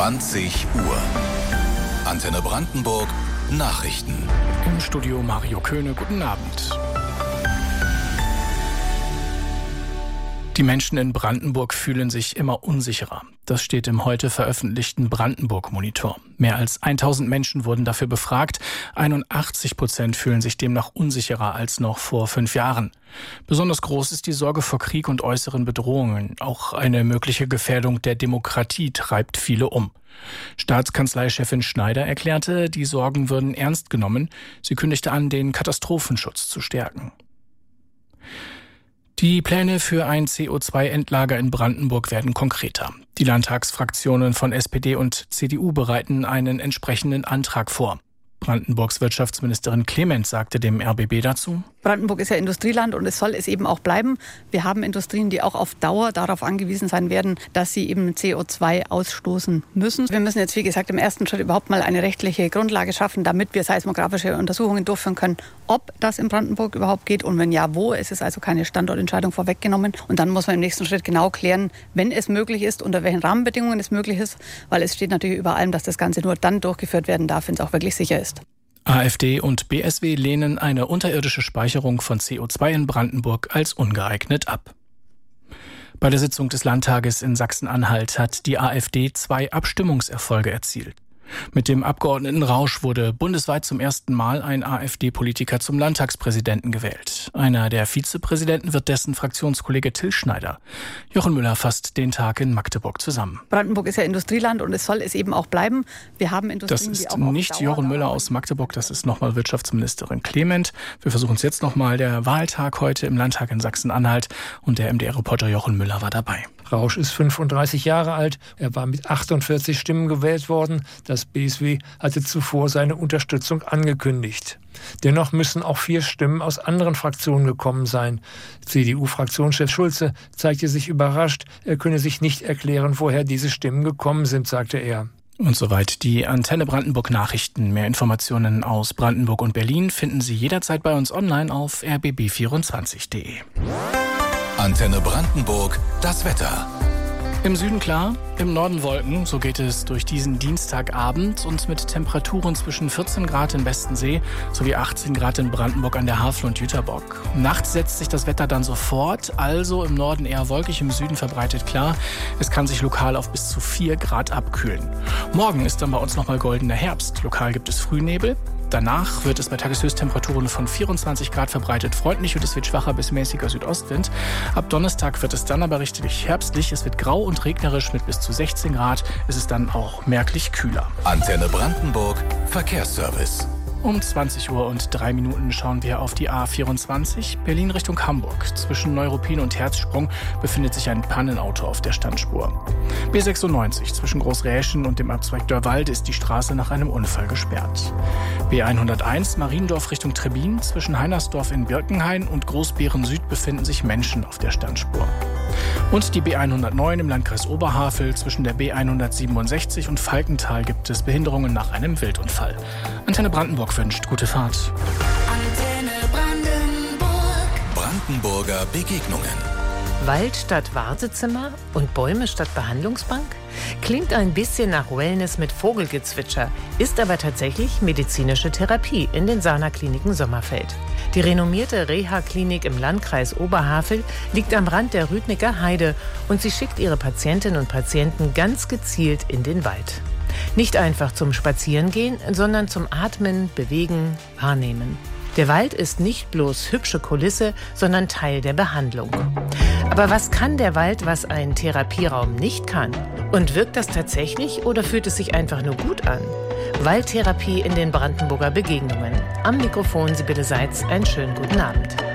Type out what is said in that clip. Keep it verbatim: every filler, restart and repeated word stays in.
zwanzig Uhr. Antenne Brandenburg Nachrichten. Im Studio Mario Köhne, guten Abend. Die Menschen in Brandenburg fühlen sich immer unsicherer. Das steht im heute veröffentlichten Brandenburg-Monitor. Mehr als tausend Menschen wurden dafür befragt. einundachtzig Prozent fühlen sich demnach unsicherer als noch vor fünf Jahren. Besonders groß ist die Sorge vor Krieg und äußeren Bedrohungen. Auch eine mögliche Gefährdung der Demokratie treibt viele um. Staatskanzleichefin Schneider erklärte, die Sorgen würden ernst genommen. Sie kündigte an, den Katastrophenschutz zu stärken. Die Pläne für ein C O zwei Endlager in Brandenburg werden konkreter. Die Landtagsfraktionen von S P D und C D U bereiten einen entsprechenden Antrag vor. Brandenburgs Wirtschaftsministerin Clement sagte dem R B B dazu: Brandenburg ist ja Industrieland und es soll es eben auch bleiben. Wir haben Industrien, die auch auf Dauer darauf angewiesen sein werden, dass sie eben C O zwei ausstoßen müssen. Wir müssen jetzt, wie gesagt, im ersten Schritt überhaupt mal eine rechtliche Grundlage schaffen, damit wir seismografische Untersuchungen durchführen können, ob das in Brandenburg überhaupt geht und wenn ja, wo. Es ist also keine Standortentscheidung vorweggenommen. Und dann muss man im nächsten Schritt genau klären, wenn es möglich ist, unter welchen Rahmenbedingungen es möglich ist, weil es steht natürlich über allem, dass das Ganze nur dann durchgeführt werden darf, wenn es auch wirklich sicher ist. AfD und B S W lehnen eine unterirdische Speicherung von C O zwei in Brandenburg als ungeeignet ab. Bei der Sitzung des Landtages in Sachsen-Anhalt hat die AfD zwei Abstimmungserfolge erzielt. Mit dem Abgeordneten Rausch wurde bundesweit zum ersten Mal ein AfD-Politiker zum Landtagspräsidenten gewählt. Einer der Vizepräsidenten wird dessen Fraktionskollege Till Schneider. Jochen Müller fasst den Tag in Magdeburg zusammen. Brandenburg ist ja Industrieland und es soll es eben auch bleiben. Wir haben Industrien, das ist die auch nicht Jochen Müller aus Magdeburg, das ist nochmal Wirtschaftsministerin Clement. Wir versuchen es jetzt nochmal. Der Wahltag heute im Landtag in Sachsen-Anhalt und der M D R-Reporter Jochen Müller war dabei. Rausch ist fünfunddreißig Jahre alt. Er war mit achtundvierzig Stimmen gewählt worden. Das B S W hatte zuvor seine Unterstützung angekündigt. Dennoch müssen auch vier Stimmen aus anderen Fraktionen gekommen sein. C D U-Fraktionschef Schulze zeigte sich überrascht. Er könne sich nicht erklären, woher diese Stimmen gekommen sind, sagte er. Und soweit die Antenne Brandenburg Nachrichten. Mehr Informationen aus Brandenburg und Berlin finden Sie jederzeit bei uns online auf r b b vierundzwanzig punkt d e. Antenne Brandenburg, das Wetter. Im Süden klar, im Norden Wolken, so geht es durch diesen Dienstagabend und mit Temperaturen zwischen vierzehn Grad in Bestensee sowie achtzehn Grad in Brandenburg an der Havel und Jüterbock. Nachts setzt sich das Wetter dann sofort, also im Norden eher wolkig, im Süden verbreitet klar. Es kann sich lokal auf bis zu vier Grad abkühlen. Morgen ist dann bei uns nochmal goldener Herbst. Lokal gibt es Frühnebel. Danach wird es bei Tageshöchsttemperaturen von vierundzwanzig Grad verbreitet freundlich und es wird schwacher bis mäßiger Südostwind. Ab Donnerstag wird es dann aber richtig herbstlich. Es wird grau und regnerisch mit bis zu sechzehn Grad. Es ist dann auch merklich kühler. Antenne Brandenburg Verkehrsservice. Um zwanzig Uhr und drei Minuten schauen wir auf die A vierundzwanzig, Berlin Richtung Hamburg. Zwischen Neuruppin und Herzsprung befindet sich ein Pannenauto auf der Standspur. B sechsundneunzig, zwischen Großräschen und dem Abzweig Dörrwald ist die Straße nach einem Unfall gesperrt. B hunderteins, Mariendorf Richtung Trebin, zwischen Heinersdorf in Birkenhain und Großbeeren Süd befinden sich Menschen auf der Standspur. Und die B hundertneun im Landkreis Oberhavel, zwischen der B hundertsiebenundsechzig und Falkenthal gibt es Behinderungen nach einem Wildunfall. Antenne Brandenburg wünscht gute Fahrt. Antenne Brandenburg. Brandenburger Begegnungen. Wald statt Wartezimmer und Bäume statt Behandlungsbank? Klingt ein bisschen nach Wellness mit Vogelgezwitscher, ist aber tatsächlich medizinische Therapie in den Sana-Kliniken Sommerfeld. Die renommierte Reha-Klinik im Landkreis Oberhavel liegt am Rand der Rüdnicker Heide und sie schickt ihre Patientinnen und Patienten ganz gezielt in den Wald. Nicht einfach zum Spazierengehen, sondern zum Atmen, Bewegen, Wahrnehmen. Der Wald ist nicht bloß hübsche Kulisse, sondern Teil der Behandlung. Aber was kann der Wald, was ein Therapieraum nicht kann? Und wirkt das tatsächlich oder fühlt es sich einfach nur gut an? Waldtherapie in den Brandenburger Begegnungen. Am Mikrofon Sibylle Seitz, einen schönen guten Abend.